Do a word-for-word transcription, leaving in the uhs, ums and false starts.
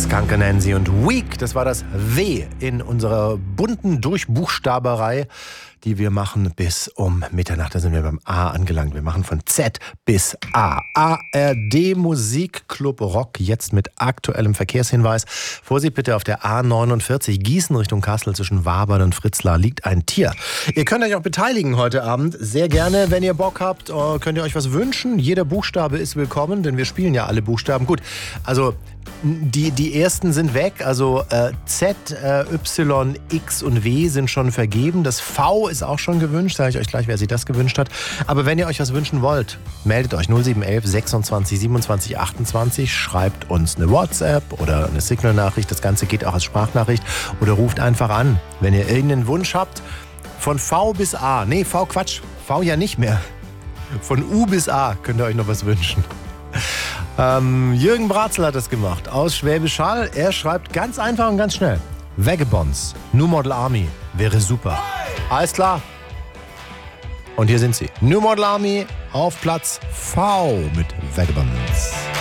Skunk Anansi und Weak, das war das W in unserer bunten Durchbuchstaberei, die wir machen bis um Mitternacht. Da sind wir beim A angelangt. Wir machen von Z bis A. A R D Musikclub Rock, jetzt mit aktuellem Verkehrshinweis. Vorsicht bitte, auf der A neunundvierzig Gießen Richtung Kassel zwischen Wabern und Fritzlar liegt ein Tier. Ihr könnt euch auch beteiligen heute Abend. Sehr gerne, wenn ihr Bock habt, könnt ihr euch was wünschen. Jeder Buchstabe ist willkommen, denn wir spielen ja alle Buchstaben. Gut, also Die, die ersten sind weg, also äh, Z, äh, Y, X und W sind schon vergeben. Das V ist auch schon gewünscht, sage ich euch gleich, wer sich das gewünscht hat. Aber wenn ihr euch was wünschen wollt, meldet euch null sieben eins eins sechsundzwanzig siebenundzwanzig achtundzwanzig, schreibt uns eine WhatsApp oder eine Signal-Nachricht, das Ganze geht auch als Sprachnachricht, oder ruft einfach an, wenn ihr irgendeinen Wunsch habt. Von V bis A, nee, V Quatsch, V ja nicht mehr. Von U bis A könnt ihr euch noch was wünschen. Ähm, Jürgen Bratzel hat das gemacht, aus Schwäbisch Hall. Er schreibt ganz einfach und ganz schnell: Vagabonds, New Model Army, wäre super. Alles klar. Und hier sind sie. New Model Army auf Platz V mit Vagabonds.